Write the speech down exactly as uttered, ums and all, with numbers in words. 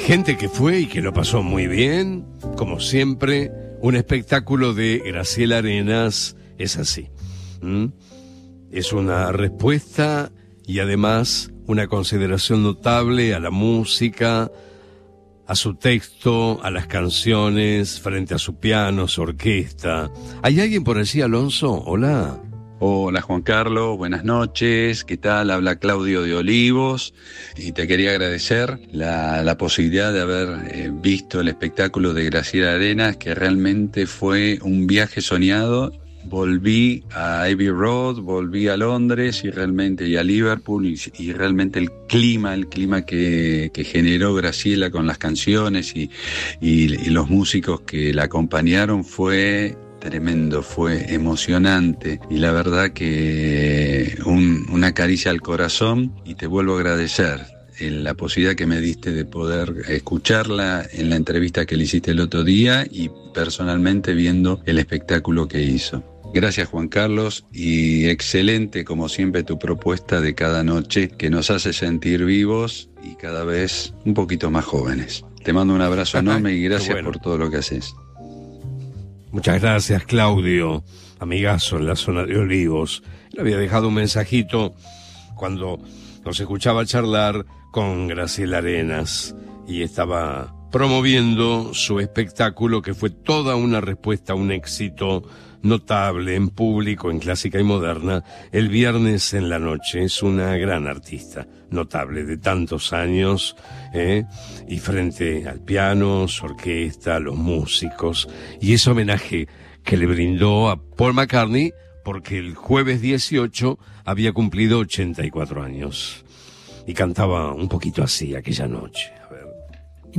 gente que fue y que lo pasó muy bien, como siempre. Un espectáculo de Graciela Arenas es así. ¿Mm? Es una respuesta y además una consideración notable a la música, a su texto, a las canciones, frente a su piano, su orquesta. ¿Hay alguien por allí, Alonso? Hola. Hola Juan Carlos, buenas noches, ¿qué tal? Habla Claudio de Olivos y te quería agradecer la, la posibilidad de haber eh, visto el espectáculo de Graciela Arenas, que realmente fue un viaje soñado. Volví a Abbey Road, volví a Londres y realmente y a Liverpool y, y realmente el clima, el clima que, que generó Graciela con las canciones y, y, y los músicos que la acompañaron fue tremendo, fue emocionante y la verdad que un, una caricia al corazón, y te vuelvo a agradecer la posibilidad que me diste de poder escucharla en la entrevista que le hiciste el otro día y personalmente viendo el espectáculo que hizo. Gracias Juan Carlos, y excelente como siempre tu propuesta de cada noche, que nos hace sentir vivos y cada vez un poquito más jóvenes. Te mando un abrazo enorme y gracias bueno. por todo lo que haces. Muchas gracias, Claudio, amigazo en la zona de Olivos. Le había dejado un mensajito cuando nos escuchaba charlar con Graciela Arenas y estaba promoviendo su espectáculo, que fue toda una respuesta a un éxito notable en público, en clásica y moderna, el viernes en la noche. Es una gran artista, notable, de tantos años, ¿eh? y frente al piano, su orquesta, los músicos, y ese homenaje que le brindó a Paul McCartney, porque el jueves dieciocho había cumplido ochenta y cuatro años, y cantaba un poquito así aquella noche.